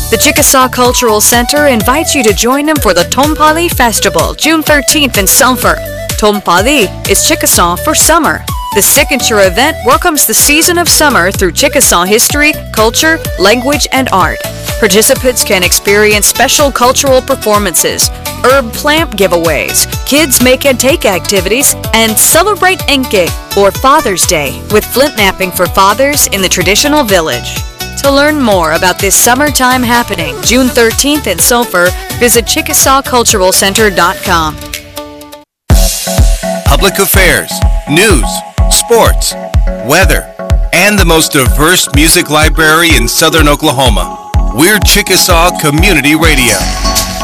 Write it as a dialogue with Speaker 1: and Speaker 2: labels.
Speaker 1: The Chickasaw Cultural Center invites you to join them for the Tompali Festival, June 13th in Sulphur. Tompali is Chickasaw for summer. The signature event welcomes the season of summer through Chickasaw history, culture, language, and art. Participants can experience special cultural performances, herb plant giveaways, kids make and take activities, and celebrate Enke, or Father's Day, with flint knapping for fathers in the traditional village. To learn more about this summertime happening, June 13th in Sulphur, visit ChickasawCulturalCenter.com.
Speaker 2: Public affairs, news, sports, weather, and the most diverse music library in southern Oklahoma. We're Chickasaw Community Radio.